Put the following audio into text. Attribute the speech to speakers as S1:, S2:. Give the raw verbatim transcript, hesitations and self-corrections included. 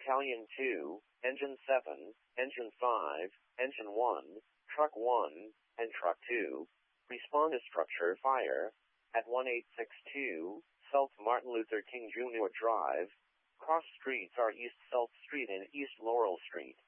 S1: Battalion two, Engine seven, Engine five, Engine one, Truck one, and Truck two. Respond to structure fire at one eight six two South Martin Luther King Junior Drive. Cross streets are East South Street and East Laurel Street.